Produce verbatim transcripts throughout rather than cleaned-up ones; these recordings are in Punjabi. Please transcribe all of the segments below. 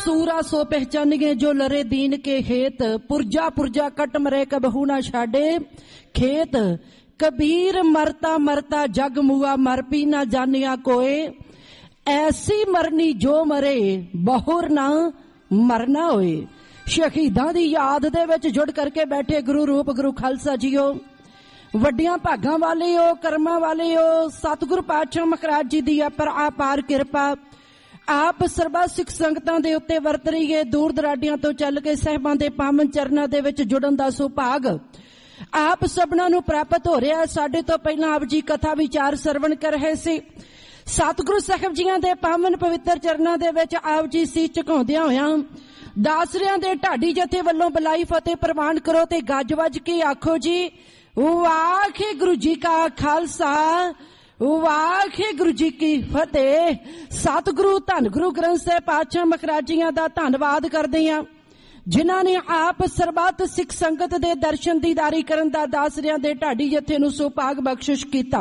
सूरा सो पहचानिए जो लरे दीन के हेत, पुरजा पुरजा कट मरे कबहू ना छाड़े खेत। कबीर मरता मरता जग मुआ, मर पी ना जानिया कोए। ऐसी मरनी जो मरे बहुर ना मरना होए। शहीदां दी याद दे विच जुड़ करके बैठे गुरु रूप गुरु खालसा जीओ, वड्डियां भागां वाले हो, कर्मां वाले हो। सतगुरु पातशाह महाराज जी दी पर आपार किरपा आप सर्बा सिख संगतां दे उत्ते वरत रही है। दूर दराडियां तो चल के साहिबां दे पावन चरनां दे विच जुड़न दा सुभाग आप सबना नूं प्राप्त हो रहा है। साडे तो पहलां आप जी कथा विचार सरवण कर रहे सी। सतगुरु साहिब जीआं दे पावन पवित्र चरनां दे विच आप जी सीस झुकाउंदियां होइयां दासरियां दे ढाडी जथे वल्लों बलाई फतेह प्रवान करो ते गज वज के आखो जी वाहिगुरू जी का खालसा वाहिगुरू जी की फतेह। सतगुरु धन गुरु ग्रंथ ਸਾਹਿਬ पातशाह महाराज जीआं दा धन्नवाद करदे हां जिन्हां ने आप सरबत सिख संगत दे दर्शन दीदारी करन दा दासरियां दे ढाडी जथे नूं सुभाग बख्शिश कीता।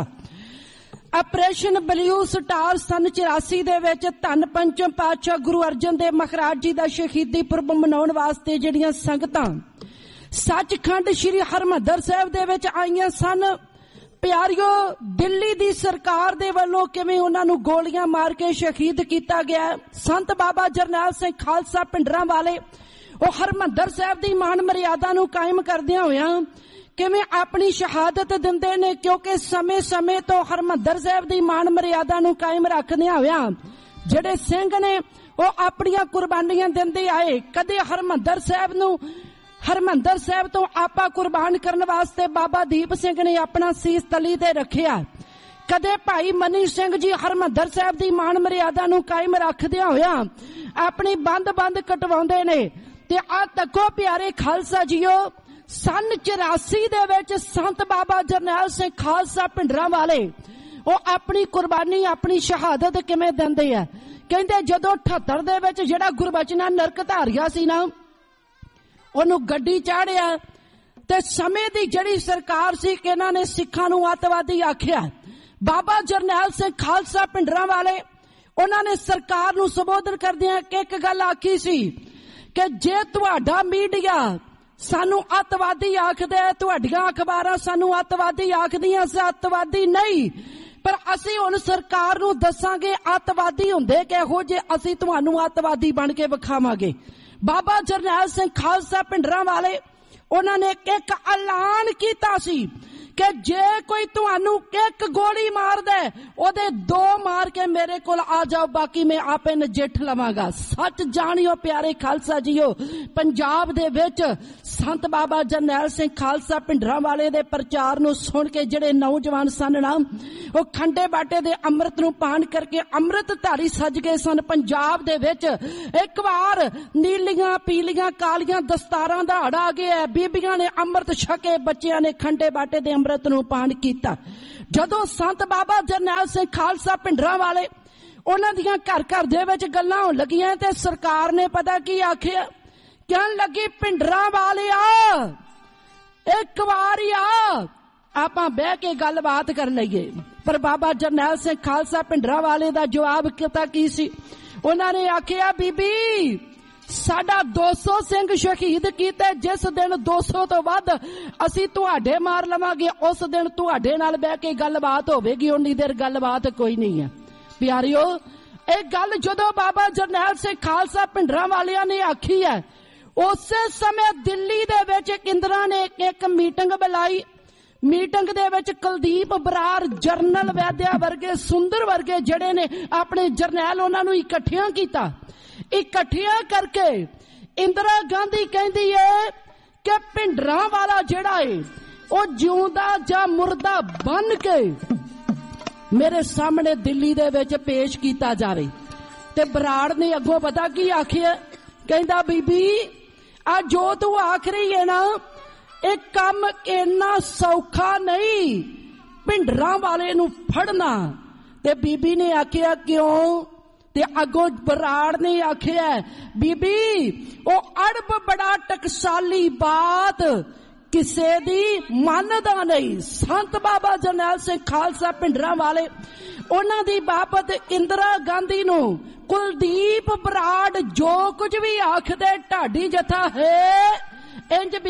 ਆਪਰੇਸ਼ਨ ਬਲਿਊ ਸਟਾਰ ਸਨ ਚੁਰਾਸੀ ਦੇ ਵਿੱਚ ਧੰਨ ਪੰਚਮ ਪਾਤਸ਼ਾਹ ਗੁਰੂ ਅਰਜਨ ਦੇਵ ਮਹਾਰਾਜ ਜੀ ਦਾ ਸ਼ਹੀਦੀ ਪੁਰਬ ਮਨਾਉਣ ਵਾਸਤੇ ਜਿਹੜੀਆਂ ਸੰਗਤਾਂ ਸੱਚਖੰਡ ਸ੍ਰੀ ਹਰਿਮੰਦਰ ਸਾਹਿਬ ਦੇ ਵਿੱਚ ਆਈਆਂ ਸਨ। ਪਿਆਰਿਓ, ਦਿੱਲੀ ਦੀ ਸਰਕਾਰ ਦੇ ਵੱਲੋਂ ਕਿਵੇਂ ਉਹਨਾਂ ਨੂੰ ਗੋਲੀਆਂ ਮਾਰ ਕੇ ਸ਼ਹੀਦ ਕੀਤਾ ਗਿਆ। ਸੰਤ ਬਾਬਾ ਜਰਨੈਲ ਸਿੰਘ ਖਾਲਸਾ ਪਿੰਡਰਾਂ ਵਾਲੇ ਉਹ ਹਰਿਮੰਦਰ ਸਾਹਿਬ ਦੀ ਮਾਨ ਮਰਿਆਦਾ ਨੂੰ ਕਾਇਮ ਕਰਦਿਆਂ ਹੋਇਆਂ ਕਿਵੇਂ ਆਪਣੀ ਸ਼ਹਾਦਤ ਦਿੰਦੇ ਨੇ, ਕਿਉਂਕਿ ਸਮੇਂ ਸਮੇਂ ਤੋਂ ਹਰਿਮੰਦਰ ਸਾਹਿਬ ਦੀ ਮਾਨ ਮਰਿਆਦਾ ਨੂੰ ਕਾਇਮ ਰੱਖਦਿਆਂ ਹੋਇਆਂ ਜਿਹੜੇ ਸਿੰਘ ਨੇ ਉਹ ਆਪਣੀਆਂ ਕੁਰਬਾਨੀਆਂ ਦਿੰਦੇ ਆਏ। ਕਦੇ ਹਰਿਮੰਦਰ ਸਾਹਿਬ ਨੂੰ ਹਰਿਮੰਦਰ ਸਾਹਿਬ ਤੋਂ ਆਪਾ ਕੁਰਬਾਨ ਕਰਨ ਵਾਸਤੇ ਬਾਬਾ ਦੀਪ ਸਿੰਘ ਨੇ ਆਪਣਾ ਸੀਸ ਤਲੀ ਤੇ ਰੱਖਿਆ। ਕਦੇ ਭਾਈ ਮਨੀ ਸਿੰਘ ਜੀ ਹਰਿਮੰਦਰ ਸਾਹਿਬ ਦੀ ਮਾਨ ਮਰਿਆਦਾ ਨੂੰ ਕਾਇਮ ਰੱਖਦਿਆਂ ਹੋਇਆਂ ਆਪਣੀ ਬੰਦ ਬੰਦ ਕਟਵਾਉਂਦੇ ਨੇ। ਤੇ ਆ ਤੱਕੋ ਪਿਆਰੇ ਖਾਲਸਾ ਜੀਓ, सन चौरासी दे विच संत बाबा जरनैल सिंह खालसा पिंडरां वाले ਉਹ ਆਪਣੀ ਕੁਰਬਾਨੀ ਆਪਣੀ ਸ਼ਹਾਦਤ ਕਿਵੇਂ ਦਿੰਦੇ ਆ। ਕਹਿੰਦੇ ਜਦੋਂ ਅਠੱਤਰ ਦੇ ਵਿੱਚ ਜਿਹੜਾ ਗੁਰਬਚਨਾ ਨਰਕ ਧਾਰਿਆ ਸੀ ਨਾ ਉਹਨੂੰ ਗੱਡੀ ਚਾੜਿਆ ਤੇ ਸਮੇਂ ਦੀ ਜਿਹੜੀ ਸਰਕਾਰ ਸੀ ਕਿ ਇਹਨਾਂ ਨੇ ਸਿੱਖਾਂ ਨੂੰ ਅੱਤਵਾਦੀ ਆਖਿਆ। ਬਾਬਾ ਜਰਨੈਲ ਸਿੰਘ ਖਾਲਸਾ ਪਿੰਡਰਾਂ ਵਾਲੇ ਉਹਨਾਂ ਨੇ ਸਰਕਾਰ ਨੂੰ ਸੰਬੋਧਨ ਕਰਦਿਆਂ ਇੱਕ ਗੱਲ ਆਖੀ ਸੀ ਕਿ ਜੇ ਤੁਹਾਡਾ ਮੀਡੀਆ ਸਾਨੂੰ ਅੱਤਵਾਦੀ ਆਖਦੇ, ਤੁਹਾਡੀਆਂ ਅਖਬਾਰਾਂ ਸਾਨੂੰ ਅੱਤਵਾਦੀ ਆਖਦੀਆਂ, ਅਸੀਂ ਅੱਤਵਾਦੀ ਨਹੀਂ, ਪਰ ਅਸੀਂ ਹੁਣ ਸਰਕਾਰ ਨੂੰ ਦੱਸਾਂਗੇ ਅੱਤਵਾਦੀ ਹੁੰਦੇ ਕਿਹੋ ਜੇ, ਅਸੀਂ ਤੁਹਾਨੂੰ ਅੱਤਵਾਦੀ ਬਣ ਕੇ ਵਿਖਾਵਾਂਗੇ। ਬਾਬਾ ਜਰਨੈਲ ਸਿੰਘ ਖਾਲਸਾ ਪਿੰਡਰਾਂ ਵਾਲੇ ਉਹਨਾਂ ਨੇ ਇੱਕ ਐਲਾਨ ਕੀਤਾ ਸੀ ਕਿ ਜੇ ਕੋਈ ਤੁਹਾਨੂੰ ਇੱਕ ਗੋਲੀ ਮਾਰਦਾ ਉਹਦੇ ਦੋ ਮਾਰ ਕੇ ਮੇਰੇ ਕੋਲ ਆ ਜਾਓ, ਬਾਕੀ ਮੈਂ ਆਪੇ ਨਜਿੱਠ ਲਵਾਂਗਾ। ਸੱਚ ਜਾਣਿਓ ਪਿਆਰੇ ਖਾਲਸਾ ਜੀਓ, ਪੰਜਾਬ ਦੇ ਵਿੱਚ ਸੰਤ ਬਾਬਾ ਜਰਨੈਲ ਸਿੰਘ ਖਾਲਸਾ ਪਿੰਡਰਾਂ ਵਾਲੇ ਦੇ ਪ੍ਰਚਾਰ ਨੂੰ ਸੁਣ ਕੇ ਜਿਹੜੇ ਨੌਜਵਾਨ ਸਨ ਨਾ ਉਹ ਖੰਡੇ ਬਾਟੇ ਦੇ ਅੰਮ੍ਰਿਤ ਨੂੰ ਪਾਨ ਕਰਕੇ ਅੰਮ੍ਰਿਤ ਧਾਰੀ ਸੱਜ ਗਏ ਸਨ। ਪੰਜਾਬ ਦੇ ਵਿੱਚ ਇੱਕ ਵਾਰ ਨੀਲੀਆਂ ਪੀਲੀਆਂ ਕਾਲੀਆਂ ਦਸਤਾਰਾਂ ਦਾ ਹੜ ਆ ਗਿਆ। ਬੀਬੀਆਂ ਨੇ ਅੰਮ੍ਰਿਤ ਛਕੇ, ਬੱਚਿਆਂ ਨੇ ਖੰਡੇ ਬਾਟੇ ਦੇ ਅੰਮ੍ਰਿਤ ਨੂੰ ਪਾਨ ਕੀਤਾ। ਜਦੋਂ ਸੰਤ ਬਾਬਾ ਜਰਨੈਲ ਸਿੰਘ ਖਾਲਸਾ ਪਿੰਡਰਾਂ ਵਾਲੇ ਉਹਨਾਂ ਦੀਆਂ ਘਰ ਘਰ ਦੇ ਵਿੱਚ ਗੱਲਾਂ ਹੋਣ ਲੱਗੀਆਂ ਤੇ ਸਰਕਾਰ ਨੇ ਪਤਾ ਕੀ ਆਖਿਆ, ਕਹਿਣ ਲੱਗੀ ਪਿੰਡਰਾਂ ਵਾਲਿਆ ਇੱਕ ਵਾਰੀ ਆ ਆਪਾਂ ਬਹਿ ਕੇ ਗੱਲਬਾਤ ਕਰ ਲਈਏ। ਪਰ ਬਾਬਾ ਜਰਨੈਲ ਸਿੰਘ ਖਾਲਸਾ ਪਿੰਡਰਾਂ ਵਾਲੇ ਦਾ ਜਵਾਬ ਪਤਾ ਕੀ ਸੀ? ਉਹਨਾਂ ਨੇ ਆਖਿਆ ਬੀਬੀ ਸਾਡਾ ਦੋ ਸੌ ਸਿੰਘ ਸ਼ਹੀਦ ਕੀਤੇ, ਜਿਸ ਦਿਨ ਦੋ ਸੌ ਤੋਂ ਵੱਧ ਅਸੀਂ ਤੁਹਾਡੇ ਮਾਰ ਲਵਾਂਗੇ ਉਸ ਦਿਨ ਤੁਹਾਡੇ ਨਾਲ ਬਹਿ ਕੇ ਗੱਲਬਾਤ ਹੋਵੇਗੀ, ਉਨੀ ਦੇਰ ਗੱਲਬਾਤ ਕੋਈ ਨਹੀਂ ਹੈ। ਪਿਆਰਿਓ, ਇਹ ਗੱਲ ਜਦੋਂ ਬਾਬਾ ਜਰਨੈਲ ਸਿੰਘ ਖਾਲਸਾ ਪਿੰਡਰਾਂ ਵਾਲਿਆਂ ਨੇ ਆਖੀ ਹੈ, ਉਸੇ ਸਮੇਂ ਦਿੱਲੀ ਦੇ ਵਿੱਚ ਇੰਦਰਾ ਨੇ ਇੱਕ ਮੀਟਿੰਗ ਬੁਲਾਈ। ਮੀਟਿੰਗ ਦੇ ਵਿੱਚ ਕੁਲਦੀਪ ਬਰਾੜ, ਜਰਨਲ ਵੈਦਿਆ ਵਰਗੇ, ਸੁੰਦਰ ਵਰਗੇ ਜਿਹੜੇ ਨੇ ਆਪਣੇ ਜਰਨੈਲ ਉਹਨਾਂ ਨੂੰ ਇਕੱਠਿਆਂ ਕੀਤਾ। ਇਕੱਠਿਆਂ ਕਰਕੇ ਇੰਦਰਾ ਗਾਂਧੀ ਕਹਿੰਦੀ ਏ ਕਿ ਪਿੰਡਰਾਂ ਵਾਲਾ ਜਿਹੜਾ ਏ ਉਹ ਜਿਉਂਦਾ ਜਾਂ ਮੁਰਦਾ ਬਣ ਕੇ ਮੇਰੇ ਸਾਹਮਣੇ ਦਿੱਲੀ ਦੇ ਵਿੱਚ ਪੇਸ਼ ਕੀਤਾ ਜਾਵੇ। ਤੇ ਬਰਾੜ ਨੇ ਅੱਗੋਂ ਪਤਾ ਕੀ ਆਖਿਆ, ਕਹਿੰਦਾ ਬੀਬੀ ਆ ਜੋ ਤੂੰ ਆਖ ਰਹੀ ਹੈ ਨਾ ਇਹ ਕੰਮ ਇੰਨਾ ਸੌਖਾ ਨਹੀਂ ਪਿੰਡਰਾਂ ਵਾਲੇ ਨੂੰ ਫੜਨਾ। ਤੇ ਬੀਬੀ ਨੇ ਆਖਿਆ ਕਿਉਂ? ਤੇ ਅੱਗੋਂ ਬਰਾੜ ਨੇ ਆਖਿਆ ਬੀਬੀ ਉਹ ਅੜਬ ਬੜਾ ਟਕਸਾਲੀ ਬਾਤ ਕਿਸੇ ਦੀ ਮੰਨਦਾ ਨਹੀਂ। ਸੰਤ ਬਾਬਾ ਜਰਨੈਲ ਸਿੰਘ ਖਾਲਸਾ ਪਿੰਡਰਾਂ ਵਾਲੇ ਉਹਨਾਂ ਦੀ ਬਾਬਤ ਇੰਦਰਾ ਗਾਂਧੀ ਨੂੰ ਕੁਲਦੀਪ ਬਰਾੜ ਜੋ ਕੁਝ ਵੀ ਆਖਦੇ ਢਾਡੀ ਜਥਾ ਹੈ ਇੰਜ